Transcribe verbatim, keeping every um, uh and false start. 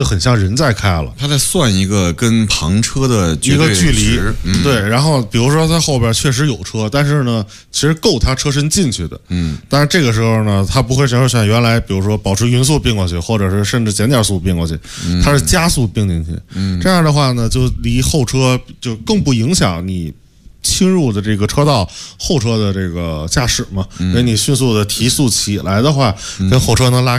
就很像人在开了。 他在算一个跟旁车的一个距离， 嗯、 对。然后比如说他后边确实有车，但是呢，其实够他车身进去的。 嗯。 但是这个时候呢，他不会像像原来，比如说保持匀速并过去，或者是甚至减点速并过去， 嗯、 它是加速并进去。 嗯。 这样的话呢，就离后车就更不影响你侵入的这个车道后车的这个驾驶嘛。因为、嗯、你迅速的提速起来的话，跟后车能拉